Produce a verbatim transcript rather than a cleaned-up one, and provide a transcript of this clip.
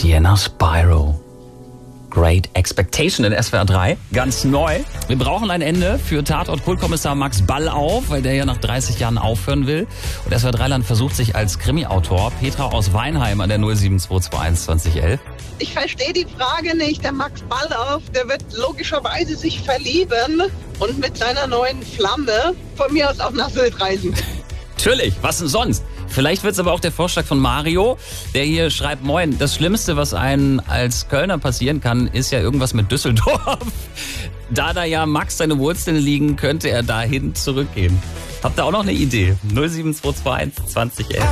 Sienna Spyro. Great Expectation in S W R drei. Ganz neu. Wir brauchen ein Ende für Tatort-Kultkommissar Max Ballauf, weil der ja nach dreißig Jahren aufhören will. Und S W R drei Land versucht sich als Krimi-Autor. Petra aus Weinheim an der null sieben zwei zwei eins zwanzig elf. Ich verstehe die Frage nicht. Der Max Ballauf, der wird logischerweise sich verlieben und mit seiner neuen Flamme von mir aus auch nach Sylt reisen. Natürlich, was denn sonst? Vielleicht wird es aber auch der Vorschlag von Mario, der hier schreibt, moin, das Schlimmste, was einem als Kölner passieren kann, ist ja irgendwas mit Düsseldorf. Da da ja Max seine Wurzeln liegen, könnte er dahin zurückgehen. Habt ihr auch noch eine Idee? null sieben zwei zwei eins zwanzig elf.